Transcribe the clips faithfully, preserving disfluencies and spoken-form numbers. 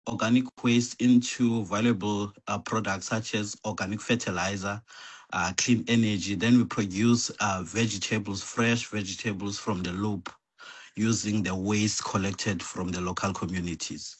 organic waste into valuable uh, products such as organic fertilizer, uh, clean energy. Then we produce uh, vegetables, fresh vegetables from the loop using the waste collected from the local communities.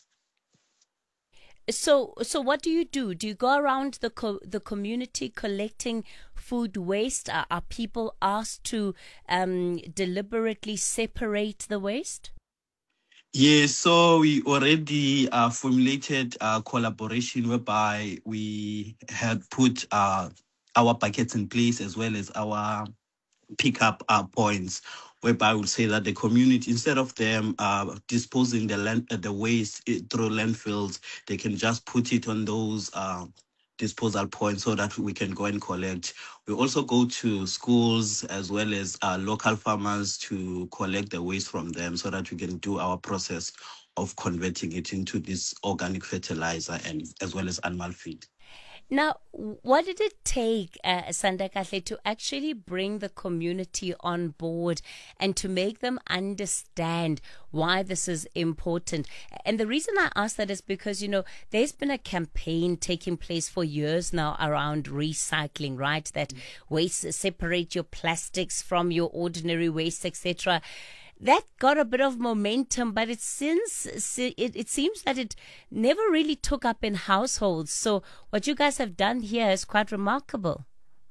So, so what do you do? Do you go around the co- the community collecting food waste? Are, are people asked to um, deliberately separate the waste? Yes, so we already uh, formulated a collaboration whereby we had put uh, our buckets in place as well as our pick up uh, points, whereby I would say that the community, instead of them uh, disposing the land, uh, the waste i- through landfills, they can just put it on those uh, disposal points so that we can go and collect. We also go to schools as well as uh, local farmers to collect the waste from them so that we can do our process of converting it into this organic fertilizer and as well as animal feed. Now, what did it take, uh, Sandakahle, to actually bring the community on board and to make them understand why this is important? And the reason I ask that is because, you know, there's been a campaign taking place for years now around recycling, right? That waste, separate your plastics from your ordinary waste, et cetera. That got a bit of momentum, but it since it, it seems that it never really took up in households. So what you guys have done here is quite remarkable.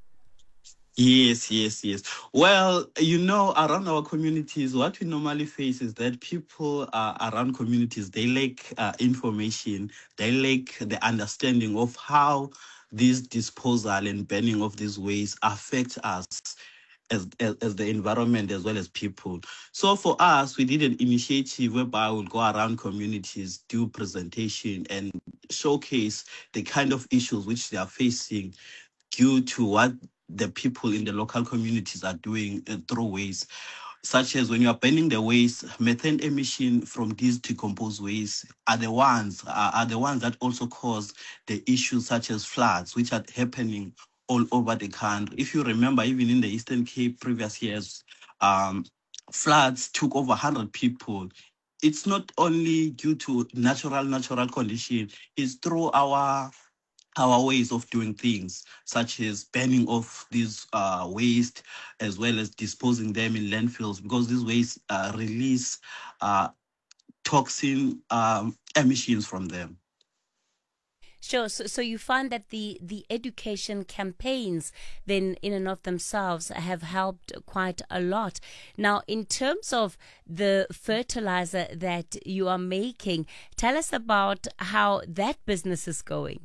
Yes, yes, yes. Well, you know, around our communities, what we normally face is that people uh, around communities, they lack uh, information, they lack the understanding of how this disposal and burning of these waste affect us as, as, as the environment as well as people. So for us, we did an initiative whereby we'll go around communities, do presentation and showcase the kind of issues which they are facing due to what the people in the local communities are doing uh, through waste, such as when you are burning the waste, methane emission from these decomposed waste are the ones are, are the ones that also cause the issues such as floods, which are happening all over the country. If you remember, even in the Eastern Cape previous years, um, floods took over one hundred people. It's not only due to natural natural condition; it's through our our ways of doing things, such as burning off these uh, waste as well as disposing them in landfills, because these waste uh, release uh, toxin um, emissions from them. Sure. So, so you find that the, the education campaigns, then in and of themselves, have helped quite a lot. Now, in terms of the fertilizer that you are making, tell us about how that business is going.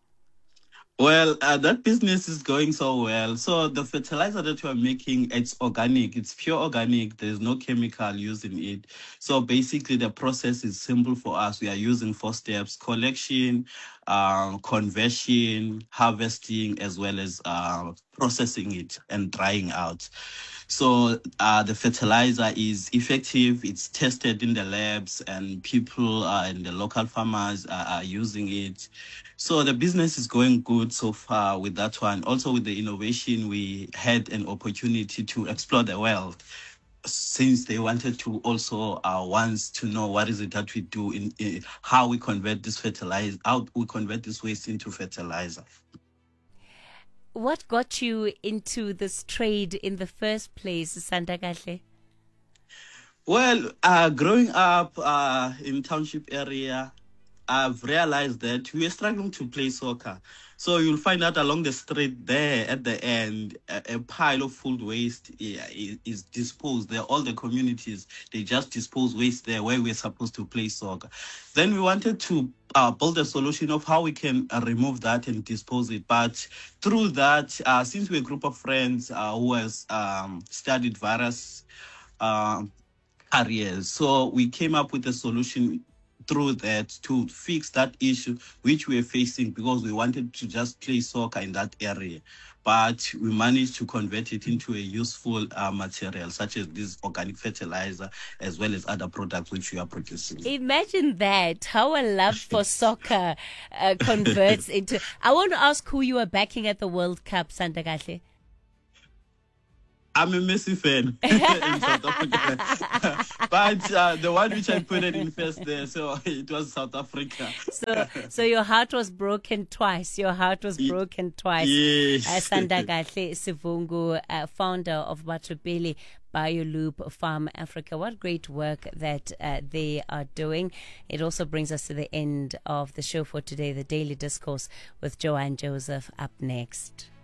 Well, uh, that business is going so well. So the fertilizer that you are making, it's organic. It's pure organic. There's no chemical used in it. So basically, the process is simple for us. We are using four steps: collection, uh, conversion, harvesting, as well as uh, processing it and drying out. So uh, the fertilizer is effective. It's tested in the labs, and people uh, and the local farmers are, are using it. So the business is going good so far with that one. Also with the innovation, we had an opportunity to explore the world since they wanted to also uh, wants to know what is it that we do in, in how we convert this fertilizer, how we convert this waste into fertilizer. What got you into this trade in the first place, Sandakahle? Well, uh, growing up uh, in township area, I've realized that we are struggling to play soccer. So you'll find out along the street there at the end, a, a pile of food waste yeah, is, is disposed there. All the communities, they just dispose waste there where we're supposed to play soccer. Then we wanted to uh, build a solution of how we can uh, remove that and dispose it. But through that, uh, since we're a group of friends uh, who has um, studied various um, careers. So we came up with a solution through that to fix that issue which we were facing because we wanted to just play soccer in that area. But we managed to convert it into a useful uh, material such as this organic fertilizer as well as other products which we are producing. Imagine that, how a love for soccer uh, converts into. I want to ask who you are backing at the World Cup, Sandakahle. I'm a Messi fan in South Africa. But uh, the one which I put it in first there, so it was South Africa. So, so your heart was broken twice. Your heart was broken twice. Yes. Uh, Sandakahle Sivungu, uh, founder of Batubili BioLoop Farm Africa. What great work that uh, they are doing. It also brings us to the end of the show for today, the Daily Discourse with Joanne Joseph up next.